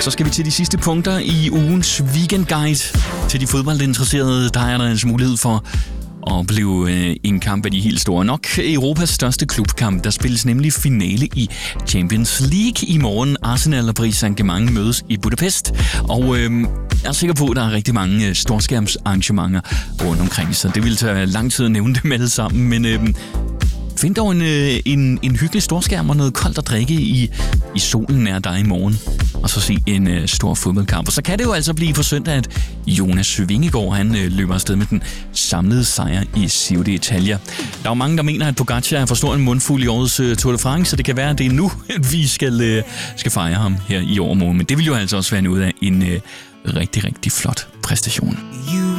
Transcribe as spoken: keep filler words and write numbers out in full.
Så skal vi til de sidste punkter i ugens weekendguide. Til de fodboldinteresserede, der er der en mulighed for at opleve øh, en kamp af de helt store. Nok Europas største klubkamp. Der spilles nemlig finale i Champions League i morgen. Arsenal og Paris Saint-Germain mødes i Budapest. Og øh, jeg er sikker på, at der er rigtig mange øh, storskærmsarrangementer rundt omkring. Så det vil tage lang tid at nævne dem alle sammen. Men øh, find dog en, en, en hyggelig storskærm og noget koldt at drikke i, i solen nær dig i morgen. Og så se en uh, stor fodboldkamp. Og så kan det jo altså blive på søndag, at Jonas Vingegaard han, uh, løber afsted med den samlede sejr i Giro d'Italia. Der er jo mange, der mener, at Pogacar er for stor en mundfuld i årets uh, Tour de France, så det kan være, at det er nu, at vi skal, uh, skal fejre ham her i overmorgen. Men det vil jo altså også være noget af en uh, rigtig, rigtig flot præstation.